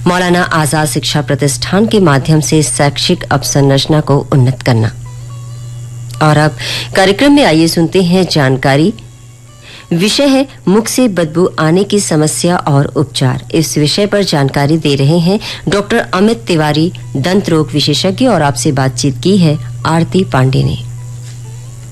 मौलाना आजाद शिक्षा प्रतिष्ठान के माध्यम से शैक्षिक अवसंरचना को उन्नत करना। और अब कार्यक्रम में आइए सुनते हैं जानकारी। विषय है मुख से बदबू आने की समस्या और उपचार। इस विषय पर जानकारी दे रहे हैं डॉक्टर अमित तिवारी, दंत रोग विशेषज्ञ, और आपसे बातचीत की है आरती पांडे ने।